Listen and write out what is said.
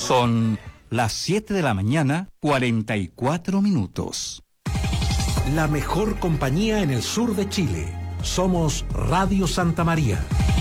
Son las 7 de la mañana, 44 minutos. La mejor compañía en el sur de Chile. Somos Radio Santa María.